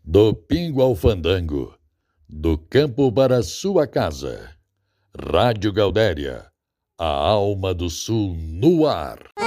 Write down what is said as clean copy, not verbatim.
Do pingo ao fandango, do campo para sua casa. Rádio Gaudéria, a alma do sul no ar.